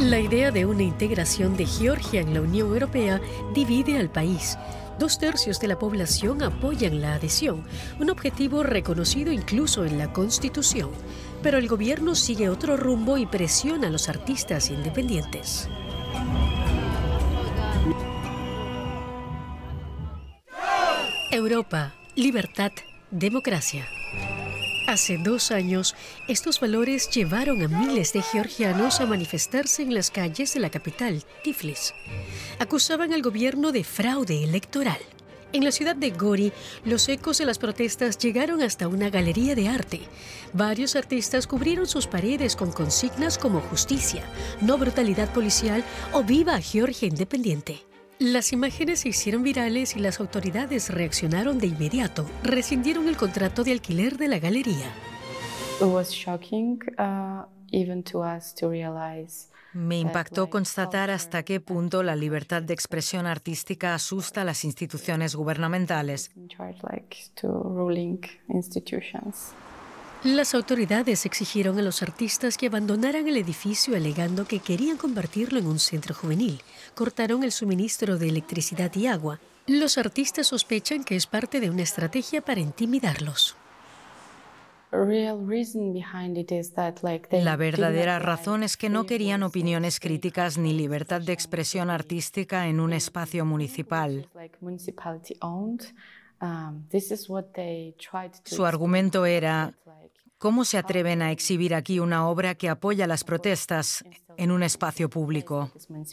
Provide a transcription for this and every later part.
La idea de una integración de Georgia en la Unión Europea divide al país. 2/3 de la población apoyan la adhesión, un objetivo reconocido incluso en la Constitución. Pero el gobierno sigue otro rumbo y presiona a los artistas independientes. Europa, libertad, democracia. Hace 2 años, estos valores llevaron a miles de georgianos a manifestarse en las calles de la capital, Tiflis. Acusaban al gobierno de fraude electoral. En la ciudad de Gori, los ecos de las protestas llegaron hasta una galería de arte. Varios artistas cubrieron sus paredes con consignas como justicia, no brutalidad policial o viva Georgia independiente. Las imágenes se hicieron virales y las autoridades reaccionaron de inmediato. Rescindieron el contrato de alquiler de la galería. Me impactó constatar hasta qué punto la libertad de expresión artística asusta a las instituciones gubernamentales. Las autoridades exigieron a los artistas que abandonaran el edificio alegando que querían convertirlo en un centro juvenil. Cortaron el suministro de electricidad y agua. Los artistas sospechan que es parte de una estrategia para intimidarlos. La verdadera razón es que no querían opiniones críticas ni libertad de expresión artística en un espacio municipal. Su argumento era: ¿cómo se atreven a exhibir aquí una obra que apoya las protestas en un espacio público?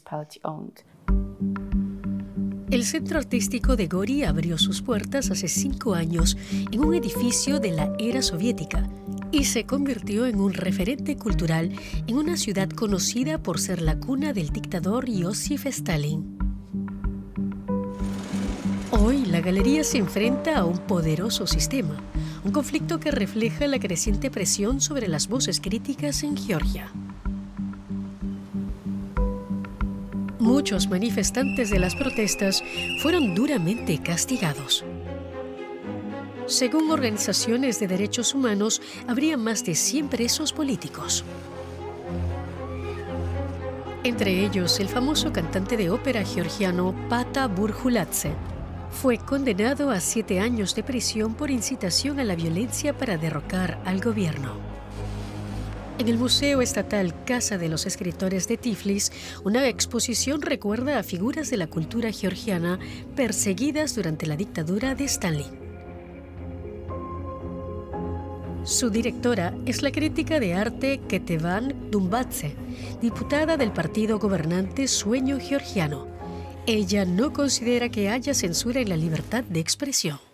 El Centro Artístico de Gori abrió sus puertas hace 5 años en un edificio de la era soviética y se convirtió en un referente cultural en una ciudad conocida por ser la cuna del dictador Josif Stalin. Hoy, la galería se enfrenta a un poderoso sistema, un conflicto que refleja la creciente presión sobre las voces críticas en Georgia. Muchos manifestantes de las protestas fueron duramente castigados. Según organizaciones de derechos humanos, habría más de 100 presos políticos. Entre ellos, el famoso cantante de ópera georgiano Pata Burjuladze. Fue condenado a 7 años de prisión por incitación a la violencia para derrocar al gobierno. En el Museo Estatal Casa de los Escritores de Tiflis, una exposición recuerda a figuras de la cultura georgiana perseguidas durante la dictadura de Stalin. Su directora es la crítica de arte Ketevan Dumbatze, diputada del partido gobernante Sueño Georgiano. Ella no considera que haya censura en la libertad de expresión.